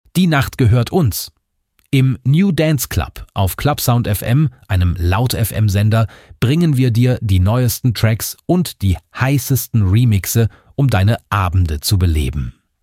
Die Nacht gehört uns. Im New Dance Club auf Clubsound FM, einem Laut-FM-Sender, bringen wir dir die neuesten Tracks und die heißesten Remixe, um deine Abende zu beleben.